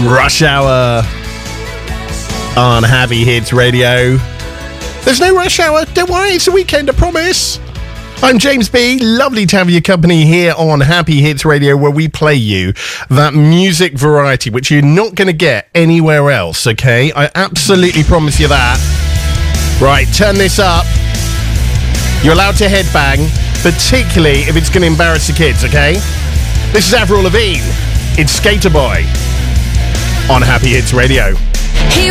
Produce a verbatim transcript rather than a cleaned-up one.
Rush Hour on Happy Hits Radio. There's no rush hour, don't worry, it's a weekend, I promise. I'm James B. Lovely to have your company here on Happy Hits Radio, where we play you that music variety which you're not going to get anywhere else, okay? I absolutely promise you that. Right, turn this up. You're allowed to headbang, particularly if it's going to embarrass the kids, okay? This is Avril Lavigne. It's Skater Boy on Happy Hits Radio. He